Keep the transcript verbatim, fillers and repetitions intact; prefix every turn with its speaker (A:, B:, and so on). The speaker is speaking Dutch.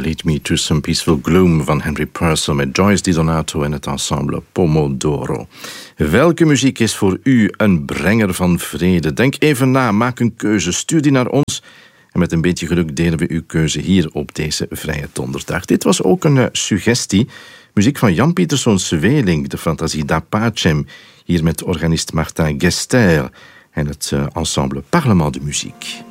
A: Lead Me to Some Peaceful Gloom van Henry Purcell met Joyce Di Donato en het ensemble Pomodoro. Welke muziek is voor u een brenger van vrede? Denk even na, maak een keuze, stuur die naar ons. En met een beetje geluk delen we uw keuze hier op deze Vrije Donderdag. Dit was ook een uh, suggestie. Muziek van Jan Pieterszoon Sweelinck, de Fantasie da Pacem. Hier met organist Martin Gester en het uh, ensemble Parlement de Muziek.